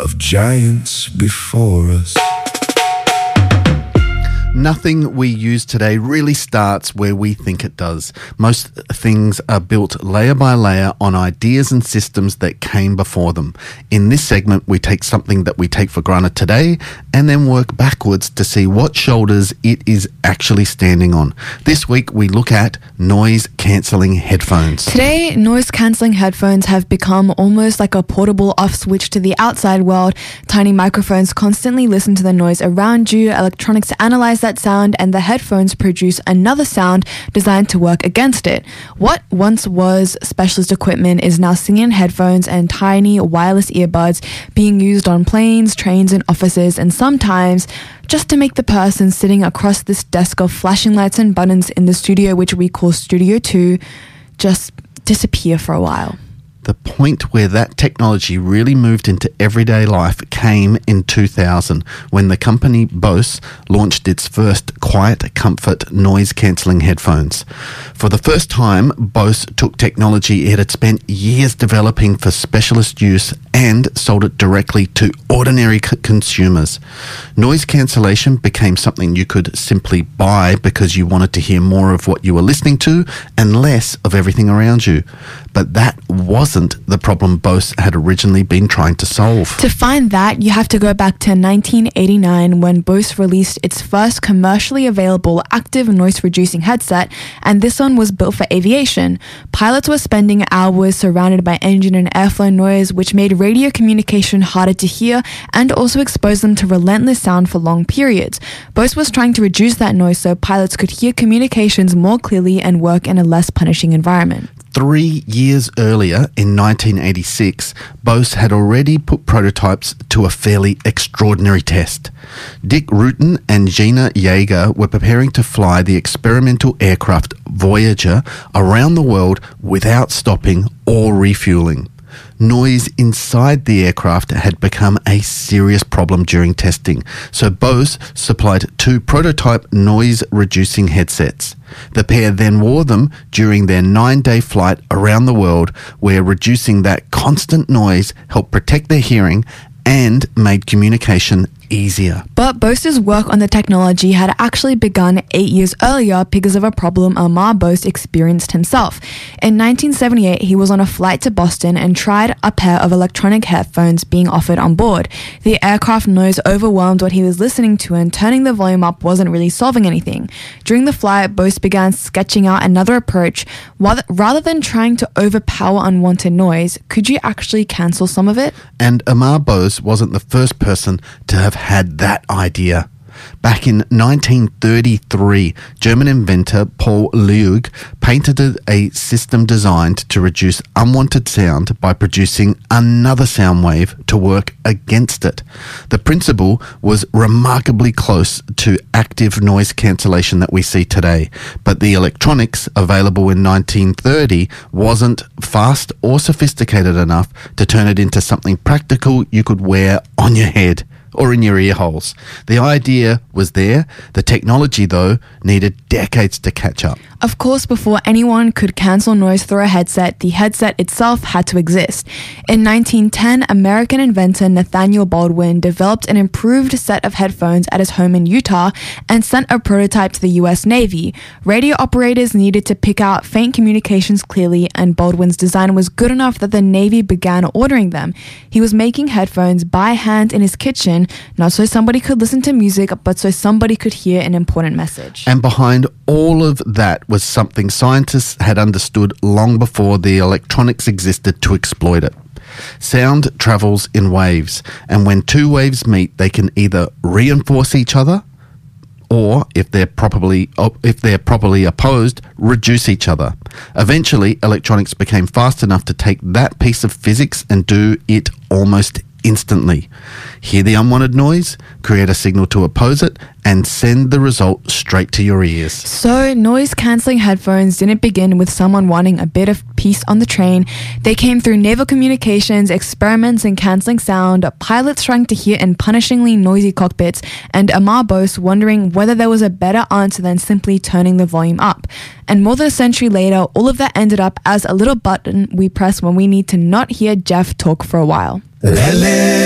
of giants before us. Nothing we use today really starts where we think it does. Most things are built layer by layer on ideas and systems that came before them. In this segment, we take something that we take for granted today and then work backwards to see what shoulders it is actually standing on. This week, we look at noise-cancelling headphones. Today, noise-cancelling headphones have become almost like a portable off switch to the outside world. Tiny microphones constantly listen to the noise around you, electronics analyze that sound, and the headphones produce another sound designed to work against it. What once was specialist equipment is now seen in headphones and tiny wireless earbuds being used on planes, trains, and offices, and sometimes just to make the person sitting across this desk of flashing lights and buttons in the studio, which we call Studio 2, just disappear for a while. The point where that technology really moved into everyday life came in 2000 when the company Bose launched its first quiet comfort noise-cancelling headphones. For the first time, Bose took technology it had spent years developing for specialist use and sold it directly to ordinary consumers. Noise cancellation became something you could simply buy because you wanted to hear more of what you were listening to and less of everything around you. But that wasn't the problem Bose had originally been trying to solve. To find that, you have to go back to 1989 when Bose released its first commercially available active noise-reducing headset, and this one was built for aviation. Pilots were spending hours surrounded by engine and airflow noise, which made radio communication harder to hear and also exposed them to relentless sound for long periods. Bose was trying to reduce that noise so pilots could hear communications more clearly and work in a less punishing environment. 3 years earlier, in 1986, Bose had already put prototypes to a fairly extraordinary test. Dick Rutan and Gina Yeager were preparing to fly the experimental aircraft Voyager around the world without stopping or refueling. Noise inside the aircraft had become a serious problem during testing, so Bose supplied 2 prototype noise-reducing headsets. The pair then wore them during their 9-day flight around the world, where reducing that constant noise helped protect their hearing and made communication easier. But Bose's work on the technology had actually begun 8 years earlier because of a problem Amar Bose experienced himself. In 1978, he was on a flight to Boston and tried a pair of electronic headphones being offered on board. The aircraft noise overwhelmed what he was listening to, and turning the volume up wasn't really solving anything. During the flight, Bose began sketching out another approach. Rather than trying to overpower unwanted noise, could you actually cancel some of it? And Amar Bose wasn't the first person to have had that idea. Back in 1933, German inventor Paul Leeuw patented a system designed to reduce unwanted sound by producing another sound wave to work against it. The principle was remarkably close to active noise cancellation that we see today, but the electronics available in 1930 wasn't fast or sophisticated enough to turn it into something practical you could wear on your head or in your ear holes. The idea was there. The technology, though, needed decades to catch up. Of course, before anyone could cancel noise through a headset, the headset itself had to exist. In 1910, American inventor Nathaniel Baldwin developed an improved set of headphones at his home in Utah and sent a prototype to the US Navy. Radio operators needed to pick out faint communications clearly, and Baldwin's design was good enough that the Navy began ordering them. He was making headphones by hand in his kitchen, not so somebody could listen to music, but so somebody could hear an important message. And behind all of that was something scientists had understood long before the electronics existed to exploit it. Sound travels in waves, and when 2 waves meet, they can either reinforce each other or, if they're properly opposed, reduce each other. Eventually, electronics became fast enough to take that piece of physics and do it almost instantly. Hear the unwanted noise, create a signal to oppose it, and send the result straight to your ears. So, noise-cancelling headphones didn't begin with someone wanting a bit of peace on the train. They came through naval communications, experiments in cancelling sound, pilots trying to hear in punishingly noisy cockpits, and Amar Bose wondering whether there was a better answer than simply turning the volume up. And more than a century later, all of that ended up as a little button we press when we need to not hear Jeff talk for a while.